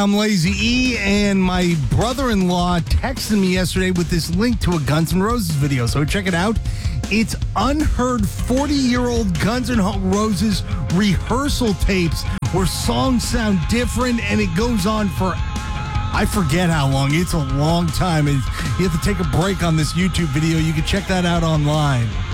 I'm Lazy E, and my brother-in-law texted me yesterday with this link to a Guns N' Roses video, so check it out. It's unheard 40-year-old Guns N' Roses rehearsal tapes where songs sound different, and it goes on for, I forget how long. It's a long time. You have to take a break on this YouTube video. You can check that out online.